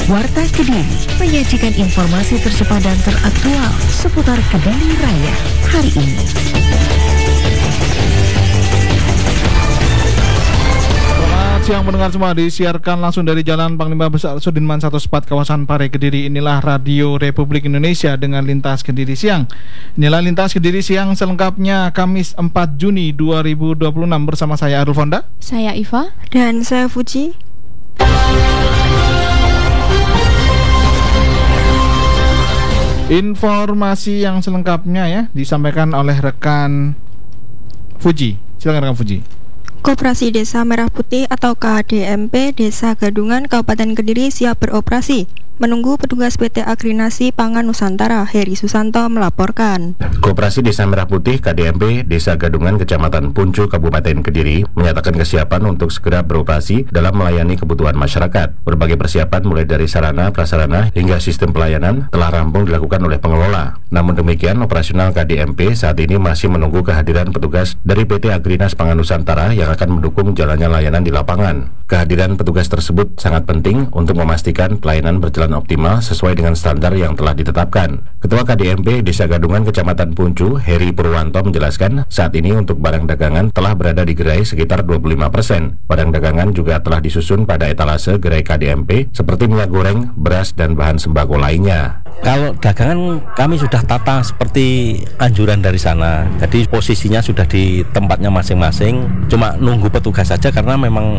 Warta Kediri menyajikan informasi tercepat dan teraktual seputar Kediri Raya hari ini. Siang pendengar semua, disiarkan langsung dari Jalan Panglima Besar Sudirman 14 kawasan Pare Kediri. Inilah Radio Republik Indonesia dengan Lintas Kediri Siang. Inilah Lintas Kediri Siang selengkapnya Kamis 4 Juni 2026 bersama saya Arul Fonda, saya Iva, dan saya Fuji. Informasi yang selengkapnya ya disampaikan oleh rekan Fuji. Silakan rekan Fuji. Koperasi Desa Merah Putih atau KDMP Desa Gadungan Kabupaten Kediri siap beroperasi. Menunggu petugas PT Agrinasi Pangan Nusantara, Heri Susanto melaporkan. Koperasi Desa Merah Putih KDMP Desa Gadungan Kecamatan Puncu Kabupaten Kediri menyatakan kesiapan untuk segera beroperasi dalam melayani kebutuhan masyarakat. Berbagai persiapan mulai dari sarana, prasarana hingga sistem pelayanan telah rampung dilakukan oleh pengelola. Namun demikian, operasional KDMP saat ini masih menunggu kehadiran petugas dari PT Agrinas Pangan Nusantara yang akan mendukung jalannya layanan di lapangan. Kehadiran petugas tersebut sangat penting untuk memastikan pelayanan berjalan optimal sesuai dengan standar yang telah ditetapkan. Ketua KDMP Desa Gadungan Kecamatan Puncu, Heri Purwanto menjelaskan, saat ini untuk barang dagangan telah berada di gerai sekitar 25%. Barang dagangan juga telah disusun pada etalase gerai KDMP seperti minyak goreng, beras, dan bahan sembako lainnya. Kalau dagangan kami sudah tata seperti anjuran dari sana. Jadi posisinya sudah di tempatnya masing-masing. Cuma nunggu petugas saja karena memang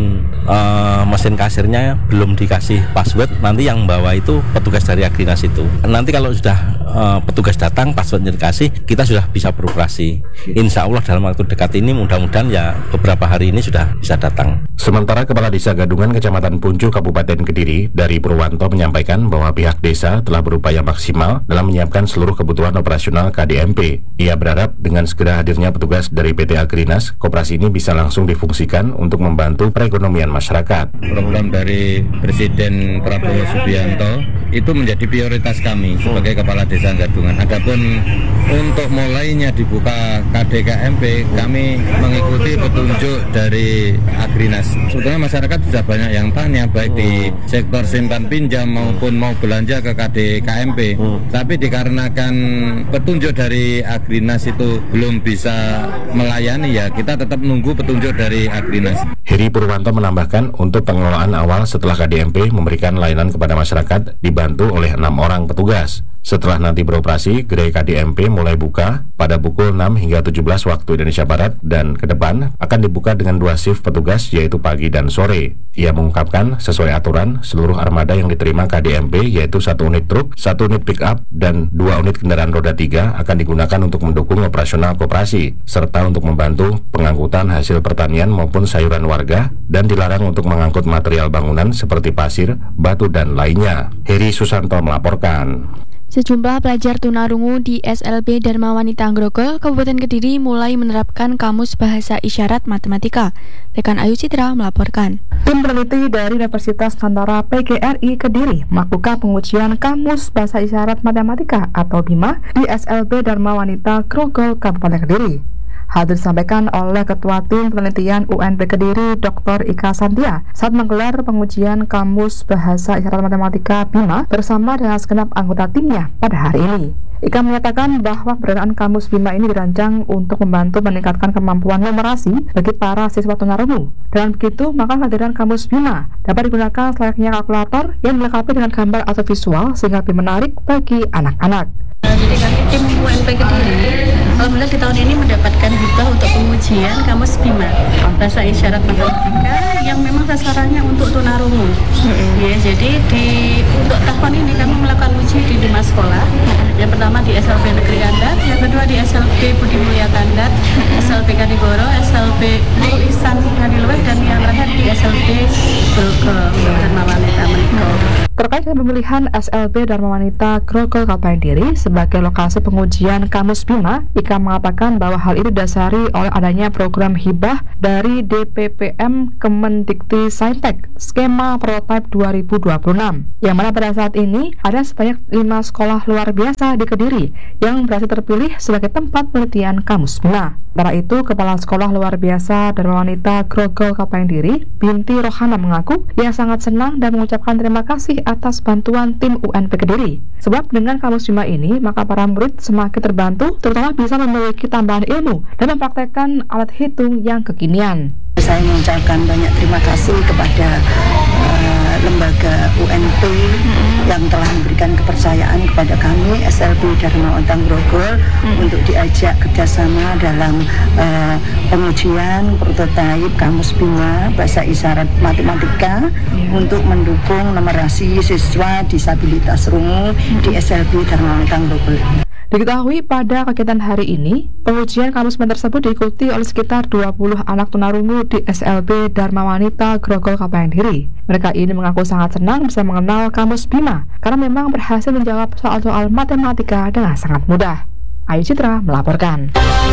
mesin kasirnya belum dikasih password. Nanti yang bawa itu petugas dari Agrinas itu. Nanti kalau sudah petugas datang, passwordnya dikasih, kita sudah bisa beroperasi. Insya Allah dalam waktu dekat ini mudah-mudahan ya beberapa hari ini sudah bisa datang. Sementara Kepala Desa Gadungan Kecamatan Puncu Kabupaten Kediri dari Purwanto menyampaikan bahwa pihak desa telah berupaya maksimal dalam menyiapkan seluruh kebutuhan operasional KDMP. Ia berharap dengan segera hadirnya petugas dari PT Agrinas, koperasi ini bisa langsung difungsikan untuk membantu perekonomian masyarakat. Program dari Presiden Prabowo Subianto itu menjadi prioritas kami sebagai Kepala Desa Gadungan. Adapun untuk mulainya dibuka KDKMP, kami mengikuti petunjuk dari Agrinas. Sebetulnya masyarakat sudah banyak yang tanya, baik di sektor simpan pinjam maupun mau belanja ke KDKMP. Tapi dikarenakan petunjuk dari Agrinas itu belum bisa melayani, ya kita tetap nunggu petunjuk dari Agrinas. Heri Purwanto menambahkan, untuk pengelolaan awal setelah KDMP memberikan layanan kepada masyarakat dibantu oleh 6 orang petugas. Setelah nanti beroperasi, gerai KDMP mulai buka pada pukul 6 hingga 17 waktu Indonesia Barat dan ke depan akan dibuka dengan 2 shift petugas yaitu pagi dan sore. Ia mengungkapkan sesuai aturan seluruh armada yang diterima KDMP yaitu 1 unit truk, 1 unit pick up, dan 2 unit kendaraan roda 3 akan digunakan untuk mendukung operasional koperasi serta untuk membantu pengangkutan hasil pertanian maupun sayuran warga dan dilarang untuk mengangkut material bangunan seperti pasir, batu, dan lainnya. Heri Susanto melaporkan. Sejumlah pelajar tunarungu di SLB Dharma Wanita Grogol, Kabupaten Kediri mulai menerapkan Kamus Bahasa Isyarat Matematika. Rekan Ayu Citra melaporkan. Tim peneliti dari Universitas Nusantara PGRI Kediri melakukan pengujian Kamus Bahasa Isyarat Matematika atau BIMA di SLB Dharma Wanita Grogol, Kabupaten Kediri. Hal disampaikan oleh Ketua Tim Penelitian UNP Kediri, Dr. Ika Santia, saat menggelar pengujian Kamus Bahasa Isyarat Matematika BIMA bersama dengan segenap anggota timnya pada hari ini. Ika menyatakan bahwa keberadaan Kamus BIMA ini dirancang untuk membantu meningkatkan kemampuan numerasi bagi para siswa tunarungu. Dengan begitu, maka kehadiran Kamus BIMA dapat digunakan selayaknya kalkulator yang dilengkapi dengan gambar atau visual sehingga lebih menarik bagi anak-anak. Jadi kami tim UNP Kediri, alhamdulillah di tahun ini mendapatkan hibah untuk pengujian Kamus BIMA Bahasa Isyarat Matematika yang memang sasarannya untuk tunarungu. Ya, jadi untuk tahun ini kami melakukan uji di 5 sekolah. Yang pertama di SLB Negeri Kandat, yang kedua di SLB Budi Mulia Kandat, SLB Kanigoro, SLB Nurul Ihsan Kadiluweh, dan yang terakhir di SLB Grogol Dharma Wanita Grogol. Terkait dengan pemilihan SLB Dharma Wanita Grogol Kabupaten Kediri sebagai lokasi pengujian Kamus BIMA, Ika mengatakan bahwa hal itu didasari oleh adanya program hibah dari DPPM Kemendikti Saintek skema prototipe 2026, yang mana pada saat ini ada sebanyak 5 sekolah luar biasa di Kediri yang berhasil terpilih sebagai tempat penelitian Kamus BIMA. Sementara itu, Kepala Sekolah Luar Biasa Dharma Wanita Grogol Kabupaten Kediri, Binti Rohana, mengaku ia sangat senang dan mengucapkan terima kasih atas bantuan tim UNP Kediri. Sebab dengan Kamus Bima ini, maka para murid semakin terbantu, terutama bisa memiliki tambahan ilmu dan mempraktekkan alat hitung yang kekinian. Saya mengucapkan banyak terima kasih kepada lembaga UNP yang telah memberikan kepercayaan kepada kami SLB Dharma Ontang Grogol untuk diajak kerjasama dalam pengujian prototipe Kamus Bima Bahasa Isyarat Matematika untuk mendukung numerasi siswa disabilitas rungu di SLB Dharma Ontang Grogol. Diketahui pada kegiatan hari ini, pengujian Kamus Bima tersebut diikuti oleh sekitar 20 anak tunarungu di SLB Dharma Wanita Grogol Kabupaten Kediri. Mereka ini mengaku sangat senang bisa mengenal Kamus Bima karena memang berhasil menjawab soal-soal matematika dengan sangat mudah. Ayu Citra melaporkan.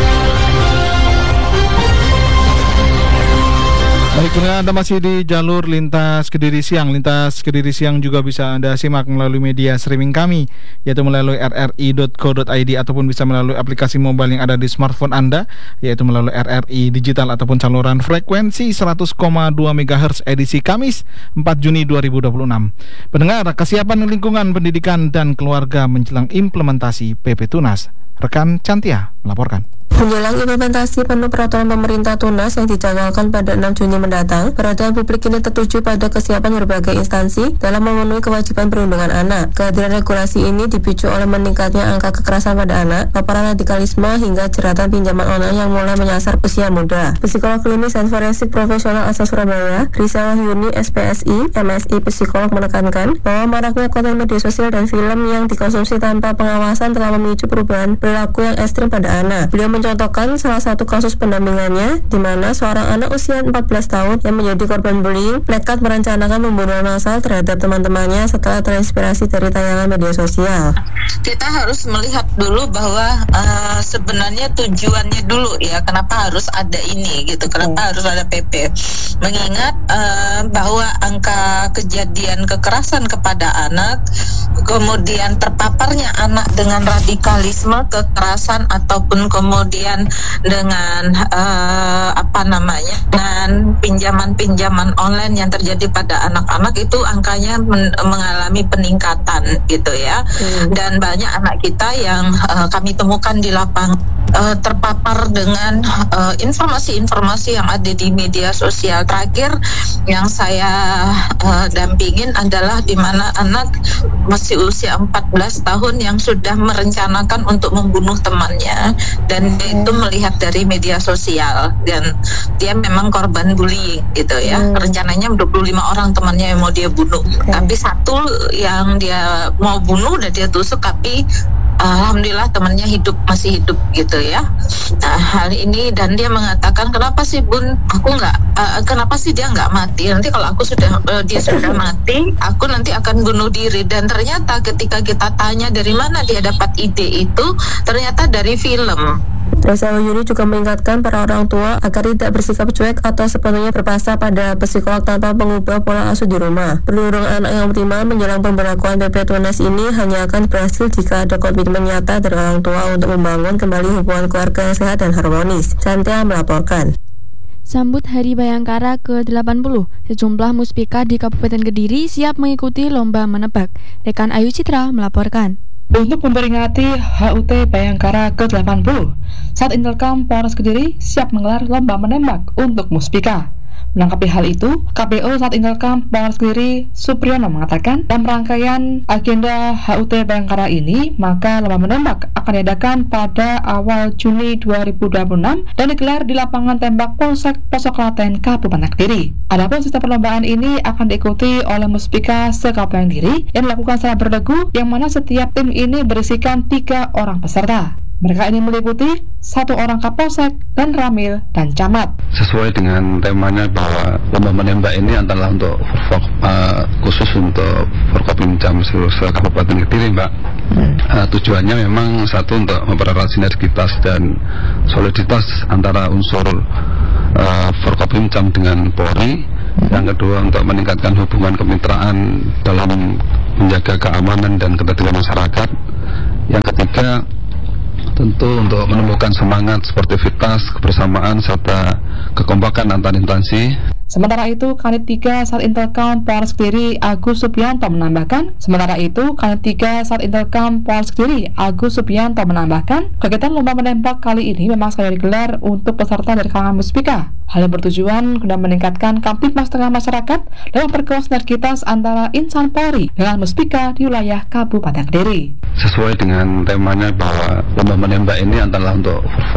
Baik, pendengar, Anda masih di jalur Lintas Kediri Siang. Lintas Kediri Siang juga bisa Anda simak melalui media streaming kami, yaitu melalui rri.co.id ataupun bisa melalui aplikasi mobile yang ada di smartphone Anda, yaitu melalui RRI Digital ataupun saluran frekuensi 100,2 MHz edisi Kamis 4 Juni 2026. Pendengar, kesiapan lingkungan pendidikan dan keluarga menjelang implementasi PP Tunas. Rekan Cantia melaporkan. Menjelang implementasi penuh peraturan pemerintah Tunas yang dijadwalkan pada 6 Juni mendatang, perhatian publik ini tertuju pada kesiapan berbagai instansi dalam memenuhi kewajiban perlindungan anak. Kehadiran regulasi ini dipicu oleh meningkatnya angka kekerasan pada anak, paparan radikalisme hingga jeratan pinjaman online yang mulai menyasar usia muda. Psikolog klinis dan forensik profesional asal Surabaya, Risa Wahyuni SPSI, MSI Psikolog menekankan bahwa maraknya konten media sosial dan film yang dikonsumsi tanpa pengawasan telah memicu perubahan perilaku yang ekstrim pada anak. Beliau mencontohkan salah satu kasus pendampingannya di mana seorang anak usia 14 tahun yang menjadi korban bullying nekat merencanakan pembunuhan massal terhadap teman-temannya setelah terinspirasi dari tayangan media sosial. Kita harus melihat dulu bahwa sebenarnya tujuannya dulu ya, kenapa harus ada ini gitu, kenapa harus ada PP. Mengingat bahwa angka kejadian kekerasan kepada anak, kemudian terpaparnya anak dengan radikalisme, kekerasan ataupun kemudian dengan dengan pinjaman-pinjaman online yang terjadi pada anak-anak itu angkanya mengalami peningkatan gitu ya. Dan banyak anak kita yang kami temukan di lapangan terpapar dengan informasi-informasi yang ada di media sosial. Terakhir yang saya dampingin adalah di mana anak masih usia 14 tahun yang sudah merencanakan untuk membunuh temannya, dan dia itu melihat dari media sosial dan dia memang korban bullying gitu ya. Rencananya 25 orang temannya yang mau dia bunuh, tapi satu yang dia mau bunuh udah dia tusuk, tapi alhamdulillah temannya masih hidup gitu ya. Nah, hal ini, dan dia mengatakan, kenapa sih Bun, kenapa sih dia nggak mati? Nanti kalau dia sudah mati, aku nanti akan bunuh diri. Dan ternyata ketika kita tanya dari mana dia dapat ide itu, ternyata dari film. Risa Wahyuni juga mengingatkan para orang tua agar tidak bersikap cuek atau sepenuhnya berpasrah pada psikolog tanpa mengubah pola asuh di rumah. Perlindungan anak yang optimal menjelang pemberlakuan PP Tunas ini hanya akan berhasil jika ada komitmen nyata dari orang tua untuk membangun kembali hubungan keluarga yang sehat dan harmonis. Cantia melaporkan. Sambut Hari Bayangkara ke-80, sejumlah muspika di Kabupaten Kediri siap mengikuti lomba menebak. Rekan Ayu Citra melaporkan. Untuk memperingati HUT Bayangkara ke-80, saat Intelkam Polres Kediri siap menggelar lomba menembak untuk muspika. Menanggapi hal itu, KPO saat Intelkam Polres Kediri Supriyono mengatakan dalam rangkaian agenda HUT Bayangkara ini, maka lomba menembak akan diadakan pada awal Juni 2026 dan digelar di lapangan tembak Polsek Klaten Kabupaten Kediri. Adapun sistem perlombaan ini akan diikuti oleh muspika se-Kabupaten Kediri yang dilakukan secara berlagu, yang mana setiap tim ini berisikan 3 orang peserta. Mereka ini meliputi 1 orang Kapolsek dan Ramil dan Camat. Sesuai dengan temanya bahwa lomba menembak ini adalah untuk khusus untuk Forkopimjam Kabupaten Kediri, Mbak. Tujuannya memang satu untuk mempererat sinergitas dan soliditas antara unsur Forkopimjam dengan Polri. Yang kedua untuk meningkatkan hubungan kemitraan dalam menjaga keamanan dan ketertiban masyarakat. Yang ketiga tentu untuk menemukan semangat, sportivitas, kebersamaan serta kekompakan antar instansi. Sementara itu, Kanit 3 Satintelkam Polres Kediri Agus Subianto menambahkan, kegiatan lomba menembak kali ini memang sengaja digelar untuk peserta dari kalangan Muspika. Hal yang bertujuan guna meningkatkan kamtipmas tengah masyarakat dalam memperkuat sinergitas antara insan Polri dengan Muspika di wilayah Kabupaten Kediri. Sesuai dengan temanya bahwa lomba menembak ini adalah untuk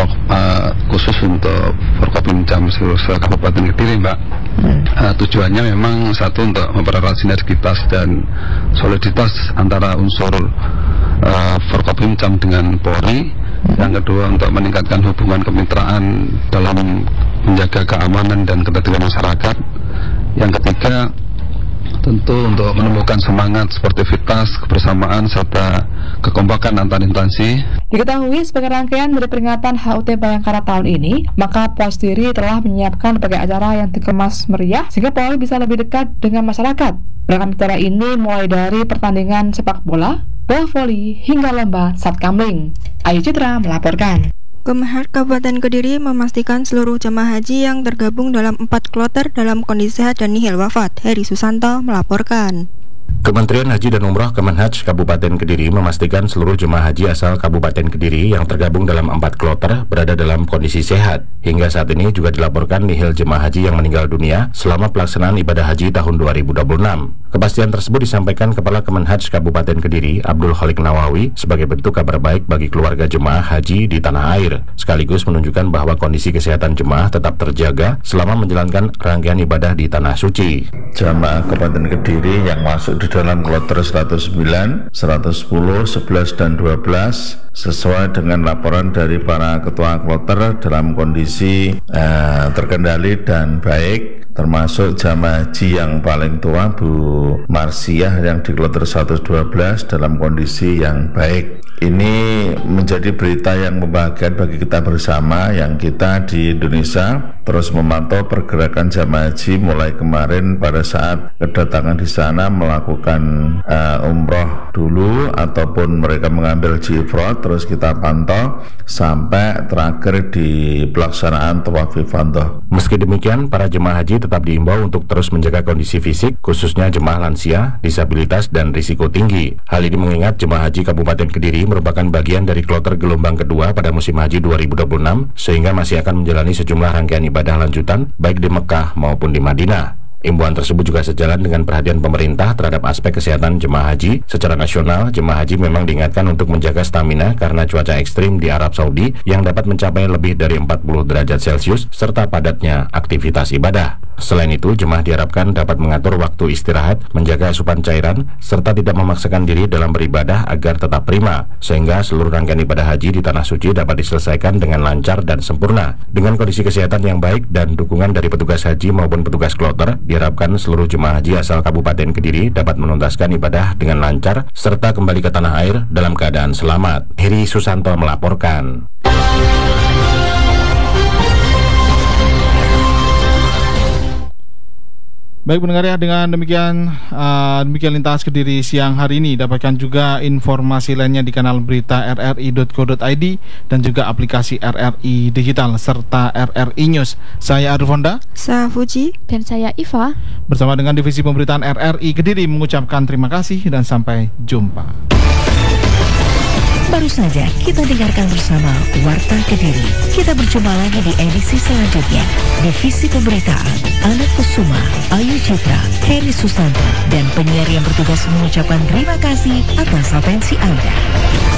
khusus untuk Forkopimda Kabupaten Kediri, Mbak. Tujuannya memang satu untuk mempererat sinergitas dan soliditas antara unsur Forkopimda dengan Polri. Yang kedua untuk meningkatkan hubungan kemitraan dalam menjaga keamanan dan ketertiban masyarakat. Yang ketiga tentu untuk menumbuhkan semangat, sportivitas, kebersamaan serta kekompakan antar instansi. Diketahui sebagai rangkaian dari peringatan HUT Bayangkara tahun ini, maka Polres Kediri telah menyiapkan berbagai acara yang dikemas meriah sehingga Polri bisa lebih dekat dengan masyarakat. Beragam acara ini mulai dari pertandingan sepak bola, bola voli hingga lomba satkamling. Ayu Citra melaporkan. Kemenhub Kabupaten Kediri memastikan seluruh jemaah haji yang tergabung dalam 4 kloter dalam kondisi sehat dan nihil wafat. Heri Susanto melaporkan. Kementerian Haji dan Umroh Kemenhaj Kabupaten Kediri memastikan seluruh jemaah haji asal Kabupaten Kediri yang tergabung dalam 4 kloter berada dalam kondisi sehat. Hingga saat ini juga dilaporkan nihil jemaah haji yang meninggal dunia selama pelaksanaan ibadah haji tahun 2026. Kepastian tersebut disampaikan Kepala Kemenhaj Kabupaten Kediri, Abdul Khalik Nawawi, sebagai bentuk kabar baik bagi keluarga jemaah haji di tanah air, sekaligus menunjukkan bahwa kondisi kesehatan jemaah tetap terjaga selama menjalankan rangkaian ibadah di tanah suci. Jemaah Kabupaten Kediri yang masuk di dalam kloter 109, 110, 11, dan 12 sesuai dengan laporan dari para ketua kloter dalam kondisi terkendali dan baik, termasuk jamaah haji yang paling tua Bu Marsiah yang di kloter 112 dalam kondisi yang baik. Ini menjadi berita yang membahagiakan bagi kita bersama yang kita di Indonesia terus memantau pergerakan jamaah haji mulai kemarin pada saat kedatangan di sana melakukan umroh dulu ataupun mereka mengambil haji ifrad, terus kita pantau sampai terakhir di pelaksanaan tawaf ifadah. Meski demikian, para jemaah haji tetap diimbau untuk terus menjaga kondisi fisik, khususnya jemaah lansia, disabilitas, dan risiko tinggi. Hal ini mengingat jemaah haji Kabupaten Kediri merupakan bagian dari kloter gelombang kedua pada musim haji 2026, sehingga masih akan menjalani sejumlah rangkaian ibadah lanjutan, baik di Mekah maupun di Madinah. Imbauan tersebut juga sejalan dengan perhatian pemerintah terhadap aspek kesehatan jemaah haji. Secara nasional, jemaah haji memang diingatkan untuk menjaga stamina karena cuaca ekstrim di Arab Saudi yang dapat mencapai lebih dari 40 derajat Celcius serta padatnya aktivitas ibadah. Selain itu, jemaah diharapkan dapat mengatur waktu istirahat, menjaga asupan cairan, serta tidak memaksakan diri dalam beribadah agar tetap prima, sehingga seluruh rangkaian ibadah haji di Tanah Suci dapat diselesaikan dengan lancar dan sempurna. Dengan kondisi kesehatan yang baik dan dukungan dari petugas haji maupun petugas kloter, diharapkan seluruh jemaah haji asal Kabupaten Kediri dapat menuntaskan ibadah dengan lancar, serta kembali ke tanah air dalam keadaan selamat. Heri Susanto melaporkan. Baik pendengar ya, dengan demikian Lintas Kediri siang hari ini. Dapatkan juga informasi lainnya di kanal berita rri.co.id dan juga aplikasi RRI Digital serta RRI News. Saya Arfonda, saya Fuji, dan saya Iva. Bersama dengan Divisi Pemberitaan RRI Kediri mengucapkan terima kasih dan sampai jumpa. Baru saja kita dengarkan bersama Warta Kediri. Kita berjumpa lagi di edisi selanjutnya. Divisi Pemberitaan Anak Kusuma, Ayu Citra, Heri Susanto, dan penyiar yang bertugas mengucapkan terima kasih atas atensi Anda.